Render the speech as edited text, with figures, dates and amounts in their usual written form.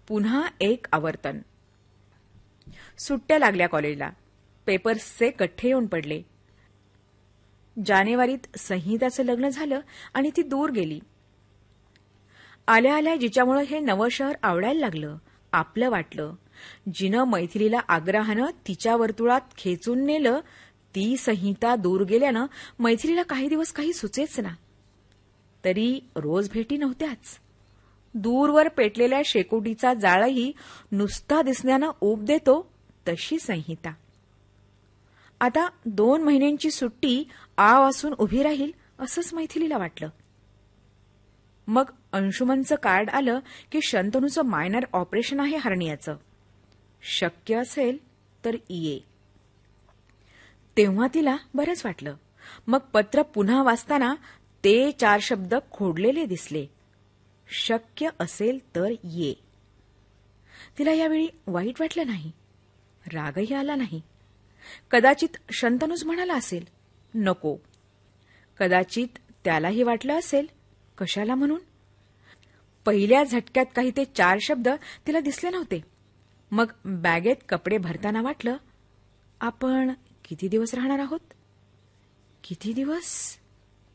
पुन्हा एक आवर्तन. सुट्ट्या लागल्या कॉलेजला. पेपर्सचे गठ्ठे येऊन पडले. जानेवारीत संहिताचं लग्न झालं आणि ती दूर गेली. आल्या आल्या जिच्यामुळे हे नवं शहर आवडायला लागलं, आपलं वाटलं, जिनं मैथिलीला आग्रहानं तिच्या वर्तुळात खेचून नेलं, ती संहिता दूर गेल्यानं मैथिलीला काही दिवस काही सुचेच ना. तरी रोज भेटी नव्हत्याच. दूरवर पेटलेल्या शेकोटीचा जाळही नुसता दिसण्यानं ऊब देतो तशी संहिता. आता 2 महिन्यांची सुट्टी आ वासून उभी राहील असंच मैथिलीला वाटलं. मग अंशुमनचं कार्ड आलं की शंतनूचं मायनर ऑपरेशन आहे हर्नियाचं. शक्य असेल तर ये. तेव्हा तिला बरंच वाटलं. मग पत्र पुन्हा वाचताना ते 4 शब्द खोडलेले दिसले. शक्य असेल तर ये. तिला यावेळी वाईट वाटलं नाही, रागही आला नाही. कदाचित शंतनूच म्हणाला असेल नको. कदाचित त्यालाही वाटलं असेल कशाला म्हणून. पहिल्या झटक्यात काही ते 4 शब्द तिला दिसले नव्हते. मग बॅगेत कपडे भरताना वाटलं, आपण किती दिवस राहणार आहोत? किती दिवस?